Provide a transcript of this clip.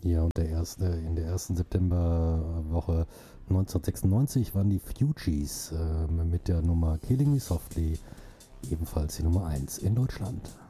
Ja, und in der ersten Septemberwoche 1996 waren die Fugees mit der Nummer Killing Me Softly ebenfalls die Nummer 1 in Deutschland.